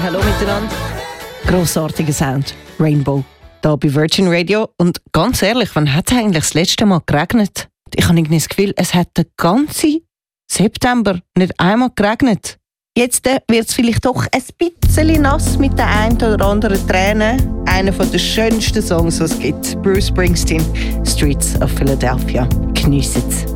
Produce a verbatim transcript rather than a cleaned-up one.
Hallo miteinander. Grossartiger Sound. Rainbow. Hier bei Virgin Radio. Und ganz ehrlich, wann hat es eigentlich das letzte Mal geregnet? Ich habe irgendwie das Gefühl, es hat den ganzen September nicht einmal geregnet. Jetzt äh, wird es vielleicht doch ein bisschen nass mit der einen oder anderen Träne. Einer der schönsten Songs, die es gibt. Bruce Springsteen, Streets of Philadelphia. Geniessen es.